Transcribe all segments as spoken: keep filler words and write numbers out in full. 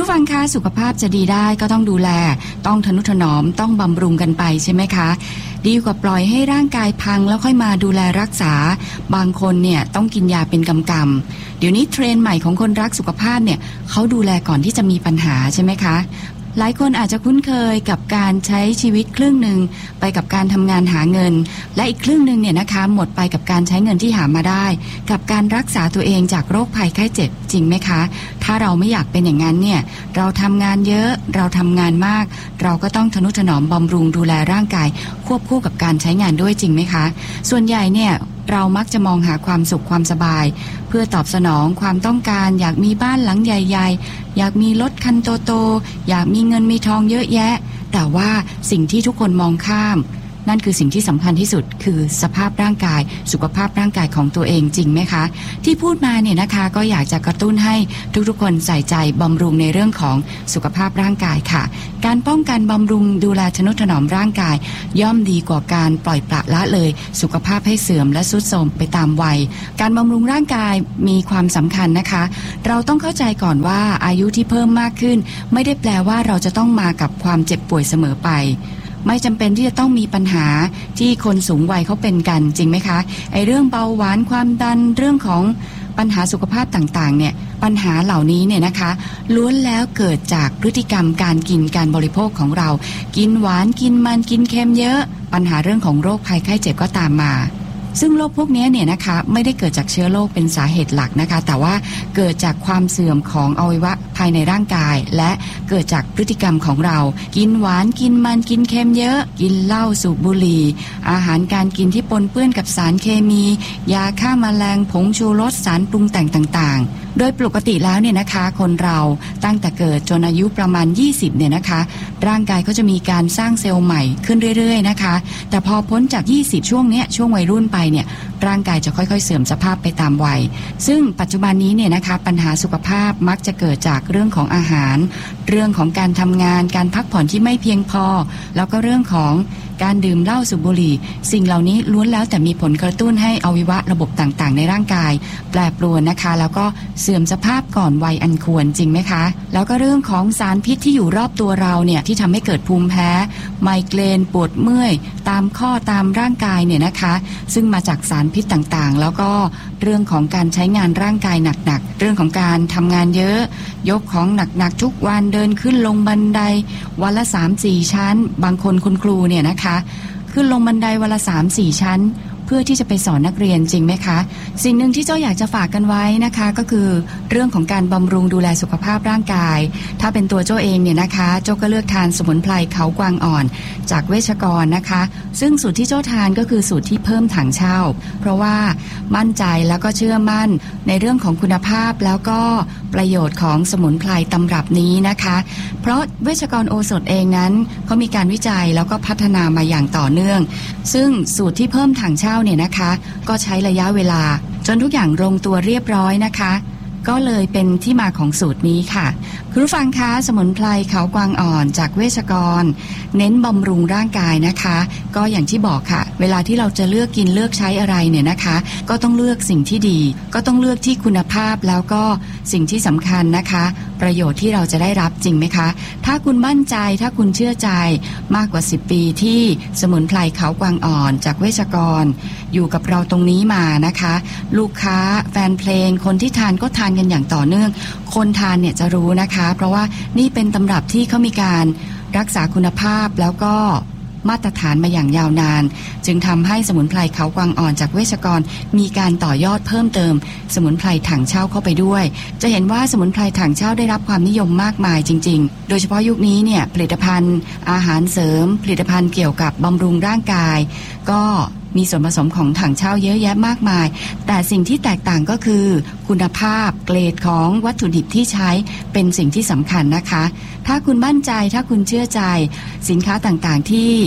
ฟังคะสุขภาพจะดีได้ก็ต้องดูแลต้องทนุถนอมต้องบำรุงกันไปใช่ไหมคะดีกว่าปล่อยให้ร่างกายพังแล้วค่อยมาดูแลรักษาบางคนเนี่ยต้องกินยาเป็นกำกำเดี๋ยวนี้เทรนด์ใหม่ของคนรักสุขภาพเนี่ยเขาดูแลก่อนที่จะมีปัญหาใช่ไหมคะหลายคนอาจจะคุ้นเคยกับการใช้ชีวิตครึ่งหนึ่งไปกับการทำงานหาเงินและอีกครึ่งหนึ่งเนี่ยนะคะหมดไปกับการใช้เงินที่หามาได้กับการรักษาตัวเองจากโรคภัยไข้เจ็บจริงไหมคะถ้าเราไม่อยากเป็นอย่างนั้นเนี่ยเราทำงานเยอะเราทำงานมากเราก็ต้องทนุถนอมบำรุงดูแลร่างกายควบคู่กับการใช้งานด้วยจริงไหมคะส่วนใหญ่เนี่ยเรามักจะมองหาความสุขความสบายเพื่อตอบสนองความต้องการอยากมีบ้านหลังใหญ่ๆอยากมีรถคันโตๆอยากมีเงินมีทองเยอะแยะแต่ว่าสิ่งที่ทุกคนมองข้ามนั่นคือสิ่งที่สำคัญที่สุดคือสภาพร่างกายสุขภาพร่างกายของตัวเองจริงไหมคะที่พูดมาเนี่ยนะคะก็อยากจะกระตุ้นให้ทุกๆคนใส่ใจบำรุงในเรื่องของสุขภาพร่างกายค่ะการป้องกันบำรุงดูแลทนุถนอมร่างกายย่อมดีกว่าการปล่อยปละละเลยสุขภาพให้เสื่อมและทรุดโทรมไปตามวัยการบำรุงร่างกายมีความสำคัญนะคะเราต้องเข้าใจก่อนว่าอายุที่เพิ่มมากขึ้นไม่ได้แปลว่าเราจะต้องมากับความเจ็บป่วยเสมอไปไม่จำเป็นที่จะต้องมีปัญหาที่คนสูงวัยเขาเป็นกันจริงไหมคะไอ้เรื่องเบาหวานความดันเรื่องของปัญหาสุขภาพต่างๆเนี่ยปัญหาเหล่านี้เนี่ยนะคะล้วนแล้วเกิดจากพฤติกรรมการกินการบริโภคของเรากินหวานกินมันกินเค็มเยอะปัญหาเรื่องของโรคภัยไข้เจ็บก็ตามมาซึ่งโรคพวกนี้เนี่ยนะคะไม่ได้เกิดจากเชื้อโรคเป็นสาเหตุหลักนะคะแต่ว่าเกิดจากความเสื่อมของอวัยวะภายในร่างกายและเกิดจากพฤติกรรมของเรากินหวานกินมันกินเค็มเยอะกินเหล้าสูบบุหรี่อาหารการกินที่ปนเปื้อนกับสารเคมียาฆ่าแมลงผงชูรสสารปรุงแต่งต่างๆโดยปกติแล้วเนี่ยนะคะคนเราตั้งแต่เกิดจนอายุประมาณยี่สิบเนี่ยนะคะร่างกายก็จะมีการสร้างเซลล์ใหม่ขึ้นเรื่อยๆนะคะแต่พอพ้นจากยี่สิบช่วงเนี้ยช่วงวัยรุ่นไปเนี่ยร่างกายจะค่อยๆเสื่อมสภาพไปตามวัยซึ่งปัจจุบันนี้เนี่ยนะคะปัญหาสุขภาพมักจะเกิดจากเรื่องของอาหารเรื่องของการทำงานการพักผ่อนที่ไม่เพียงพอแล้วก็เรื่องของการดื่มเหล้าสูบบุหรี่สิ่งเหล่านี้ล้วนแล้วแต่มีผลกระตุ้นให้อวัยวะระบบต่างๆในร่างกายแปรปรวนนะคะแล้วก็เสื่อมสภาพก่อนวัยอันควรจริงไหมคะแล้วก็เรื่องของสารพิษที่อยู่รอบตัวเราเนี่ยที่ทำให้เกิดภูมิแพ้ไมเกรนปวดเมื่อยตามข้อตามร่างกายเนี่ยนะคะซึ่งมาจากสารพิษต่างๆแล้วก็เรื่องของการใช้งานร่างกายหนักๆเรื่องของการทำงานเยอะยกของหนักๆทุกวันเดินขึ้นลงบันไดวันละ สามสี่ ชั้นบางคนคุณครูเนี่ยนะคะขึ้นลงบันไดวันละ สามสี่ ชั้นเพื่อที่จะไปสอนนักเรียนจริงไหมคะสิ่งหนึ่งที่เจ้าอยากจะฝากกันไว้นะคะก็คือเรื่องของการบำรุงดูแลสุขภาพร่างกายถ้าเป็นตัวเจ้าเองเนี่ยนะคะเจ้าก็เลือกทานสมุนไพรเขากวางอ่อนจากเวชกรนะคะซึ่งสูตรที่เจ้าทานก็คือสูตรที่เพิ่มถังเช่าเพราะว่ามั่นใจแล้วก็เชื่อมั่นในเรื่องของคุณภาพแล้วก็ประโยชน์ของสมุนไพรตำรับนี้นะคะเพราะเวชกรโอสถเองนั้นเขามีการวิจัยแล้วก็พัฒนามาอย่างต่อเนื่องซึ่งสูตรที่เพิ่มถังเช่าเนี่ยนะคะก็ใช้ระยะเวลาจนทุกอย่างลงตัวเรียบร้อยนะคะก็เลยเป็นที่มาของสูตรนี้ค่ะคุณผู้ฟังคะสมุนไพรเขากวางอ่อนจากเวชกรเน้นบำรุงร่างกายนะคะก็อย่างที่บอกค่ะเวลาที่เราจะเลือกกินเลือกใช้อะไรเนี่ยนะคะก็ต้องเลือกสิ่งที่ดีก็ต้องเลือกที่คุณภาพแล้วก็สิ่งที่สำคัญนะคะประโยชน์ที่เราจะได้รับจริงไหมคะถ้าคุณมั่นใจถ้าคุณเชื่อใจมากกว่าสิบปีที่สมุนไพรเขากวางอ่อนจากเวชกรอยู่กับเราตรงนี้มานะคะลูกค้าแฟนเพลงคนที่ทานก็ทานกันอย่างต่อเนื่องคนทานเนี่ยจะรู้นะคะเพราะว่านี่เป็นตำรับที่เขามีการรักษาคุณภาพแล้วก็มาตรฐานมาอย่างยาวนานจึงทำให้สมุนไพรเขากวางอ่อนจากเวชกรมีการต่อยอดเพิ่มเติมสมุนไพรถังเช่าเข้าไปด้วยจะเห็นว่าสมุนไพรถังเช่าได้รับความนิยมมากมายจริงๆโดยเฉพาะยุคนี้เนี่ยผลิตภัณฑ์อาหารเสริมผลิตภัณฑ์เกี่ยวกับบำรุงร่างกายก็มีส่วนผสมของถังเช่าเยอะแยะมากมายแต่สิ่งที่แตกต่างก็คือคุณภาพเกรดของวัตถุดิบที่ใช้เป็นสิ่งที่สำคัญนะคะถ้าคุณมั่นใจถ้าคุณเชื่อใจสินค้าต่างๆที่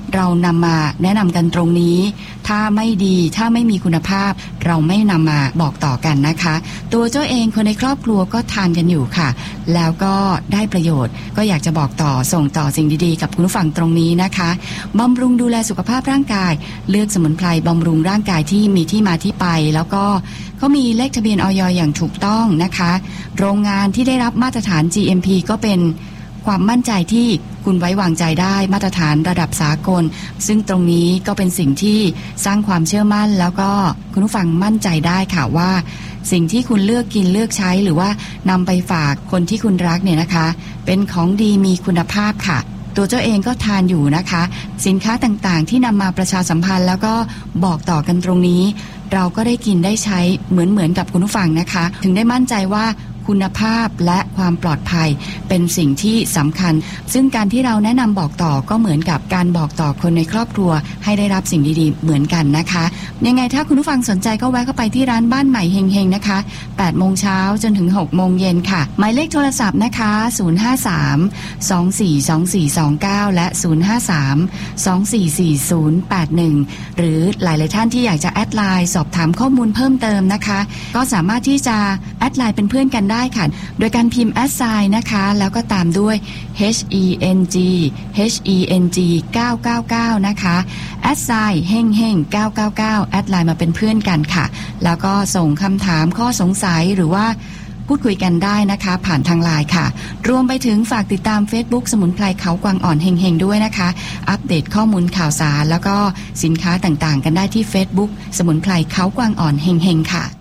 เรานำมาแนะนำกันตรงนี้ถ้าไม่ดีถ้าไม่มีคุณภาพเราไม่นำมาบอกต่อกันนะคะตัวเจ้าเองคนในครอบครัวก็ทานกันอยู่ค่ะแล้วก็ได้ประโยชน์ก็อยากจะบอกต่อส่งต่อสิ่งดีๆกับคุณผู้ฟังตรงนี้นะคะบำรุงดูแลสุขภาพร่างกายเลือกสมุนไพรบำรุงร่างกายที่มีที่มาที่ไปแล้วก็เขามีเลขทะเบียน อย อย่างถูกต้องนะคะโรงงานที่ได้รับมาตรฐาน จี เอ็ม พี ก็เป็นความมั่นใจที่คุณไว้วางใจได้มาตรฐานระดับสากลซึ่งตรงนี้ก็เป็นสิ่งที่สร้างความเชื่อมั่นแล้วก็คุณผู้ฟังมั่นใจได้ค่ะว่าสิ่งที่คุณเลือกกินเลือกใช้หรือว่านำไปฝากคนที่คุณรักเนี่ยนะคะเป็นของดีมีคุณภาพค่ะตัวเจ้าเองก็ทานอยู่นะคะสินค้าต่างๆที่นำมาประชาสัมพันธ์แล้วก็บอกต่อกันตรงนี้เราก็ได้กินได้ใช้เหมือนเหมือนกับคุณผู้ฟังนะคะถึงได้มั่นใจว่าคุณภาพและความปลอดภัยเป็นสิ่งที่สำคัญซึ่งการที่เราแนะนำบอกต่อก็เหมือนกับการบอกต่อคนในครอบครัวให้ได้รับสิ่งดีๆเหมือนกันนะคะยังไงถ้าคุณผู้ฟังสนใจก็แวะเข้าไปที่ร้านบ้านใหม่เฮงๆนะคะแปดโมงเช้าจนถึงหกโมงเย็นค่ะหมายเลขโทรศัพท์นะคะศูนย์ ห้า สาม สอง สี่ สอง สี่ สอง เก้าและศูนย์ ห้า สาม สอง สี่ สี่ ศูนย์ แปด หนึ่งหรือหลายๆท่านที่อยากจะแอดไลน์สอบถามข้อมูลเพิ่มเติมนะคะก็สามารถที่จะแอดไลน์เป็นเพื่อนกันได้ค่ะโดยการพิมพ์แอดไซน์นะคะแล้วก็ตามด้วย H E N G H E N G เก้าเก้าเก้านะคะแอดไซน์เฮงเฮงเก้าเก้าเก้าแอดไลน์มาเป็นเพื่อนกันค่ะแล้วก็ส่งคำถามข้อสงสัยหรือว่าพูดคุยกันได้นะคะผ่านทางไลน์ค่ะรวมไปถึงฝากติดตาม Facebook สมุนไพรเขากวางอ่อนเฮงเฮงด้วยนะคะอัปเดตข้อมูลข่าวสารแล้วก็สินค้าต่างๆกันได้ที่ Facebook สมุนไพรเขากวางอ่อนเฮงเฮงค่ะ